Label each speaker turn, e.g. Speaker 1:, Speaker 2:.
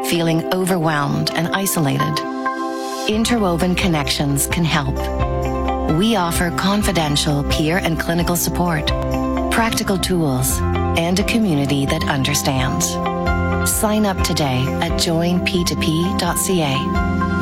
Speaker 1: feeling overwhelmed and isolated? Interwoven Connections can help. We offer confidential peer and clinical support, practical tools, and a community that understands. Sign up today at joinp2p.ca.